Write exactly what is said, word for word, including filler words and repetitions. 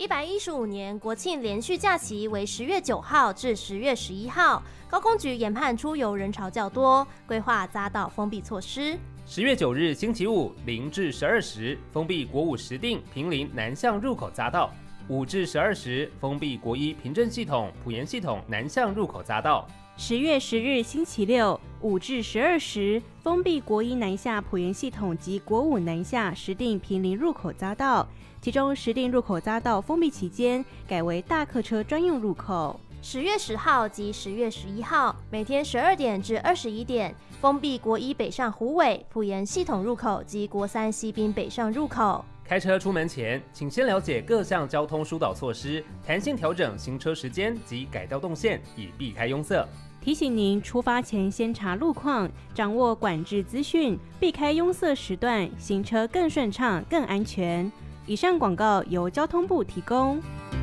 一百一十五年国庆连续假期为十月九号至十月十一号，高公局研判出游人潮较多，规划匝道封闭措施。 十月九日星期五零至十二时，封闭国五石碇坪林南向入口匝道；五至十二时，封闭国一平镇系统埔盐系统南向入口匝道。 十月十日星期六五至十二时，封闭国一南下埔盐系统及国五南下石碇坪林入口匝道，其中石碇入口匝道封闭期间改为大客车专用入口。 十月十号及十月十一号，每天十二点至二十一点，封闭国一北上虎尾埔盐系统入口及国三西滨北上入口。 开车出门前，请先了解各项交通疏导措施，弹性调整行车时间及改道动线，以避开拥塞。 提醒您出发前先查路况，掌握管制资讯，避开拥塞时段，行车更顺畅、更安全。以上广告由交通部提供。